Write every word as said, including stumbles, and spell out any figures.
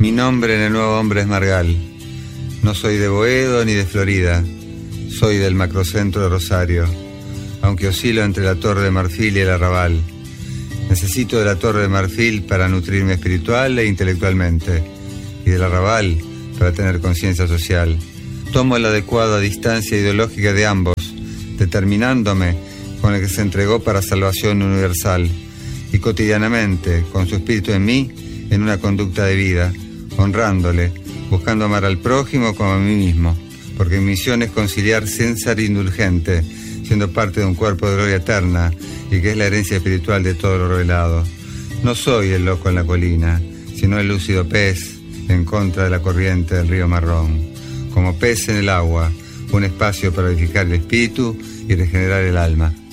Mi nombre en el Nuevo Hombre es Margal. No soy de Boedo ni de Florida. Soy del macrocentro de Rosario, aunque oscilo entre la Torre de Marfil y el Arrabal. Necesito de la Torre de Marfil para nutrirme espiritual e intelectualmente, y del Arrabal para tener conciencia social. Tomo la adecuada distancia ideológica de ambos, determinándome con el que se entregó para salvación universal, y cotidianamente, con su espíritu en mí, en una conducta de vida, honrándole, buscando amar al prójimo como a mí mismo, porque mi misión es conciliar sin ser indulgente, siendo parte de un cuerpo de gloria eterna, y que es la herencia espiritual de todo lo revelado. No soy el loco en la colina, sino el lúcido pez en contra de la corriente del río Marrón. Como pez en el agua, un espacio para edificar el espíritu y regenerar el alma.